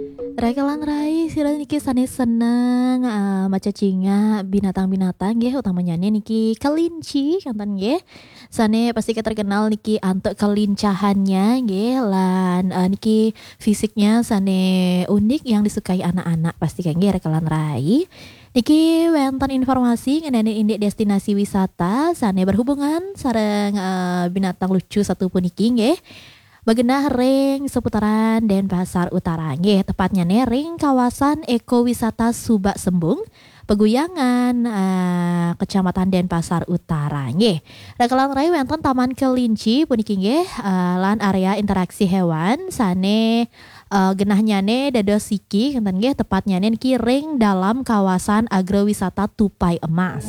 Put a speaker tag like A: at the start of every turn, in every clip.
A: Rekelan rai sira niki sanes seneng maca cinga binatang-binatang nggih utamanya niki kelinci kanten nggih. Sane pasti terkenal niki antuk kelincahannya nggih lan niki fisiknya sane unik yang disukai anak-anak pasti kan nggih rekelan rai. Niki wonten informasi ngenani indik destinasi wisata sane berhubungan sareng binatang lucu satu puniki nggih. Begenah ring seputaran Denpasar Utara nggih tepatnya nih ring kawasan ekowisata Subak Sembung Peguyangan Kecamatan Denpasar Utara nggih. Rekelan rai wonten Taman Kelinci puniki nggih lan area interaksi hewan sane genahnya nih dados siki ngenten nggih tepatnya nih niki ring dalam kawasan agrowisata Tupai Emas.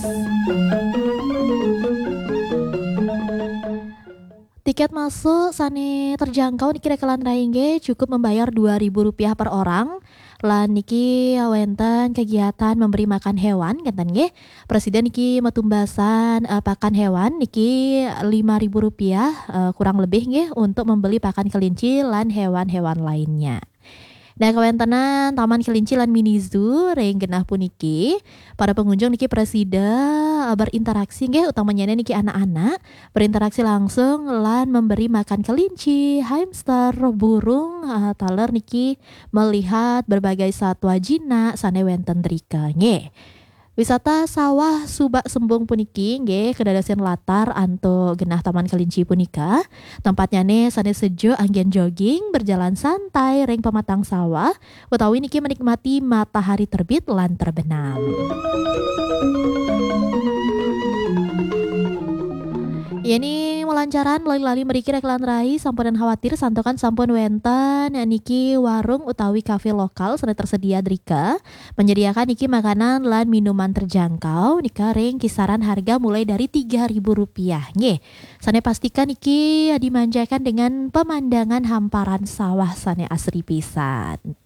A: Tiket masuk sane terjangkau niki rekelan raingge cukup membayar Rp2.000 per orang. Lan niki wenten kegiatan memberi makan hewan ngeten nggih. Presiden niki metumbasan pakan hewan niki Rp5.000 kurang lebih nggih untuk membeli pakan kelinci lan hewan-hewan lainnya. Nah, kawentenan Taman Kelinci lan Mini Zoo ring genah puniki para pengunjung niki presida berinteraksi nggih utamanya niki anak-anak berinteraksi langsung lan memberi makan kelinci, hamster, burung, taler niki melihat berbagai satwa jinak sane wenten drika nggih. Wisata sawah Subak Sembung puniki nggih kedadosan latar anto genah Taman Kelinci punika. Tempatnya nih sane sejuk anggen jogging, berjalan santai ring pematang sawah utawi niki menikmati matahari terbit lan terbenam. Yani melancaran lali-lali meriki reklan rai sampunan khawatir santokan sampun wenten niki warung utawi kafe lokal sudah tersedia drika menyediakan niki makanan lan minuman terjangkau nika ring kisaran harga mulai dari Rp3.000 nggih. Sane pastikan niki dimanjakan dengan pemandangan hamparan sawah sane asri pisan.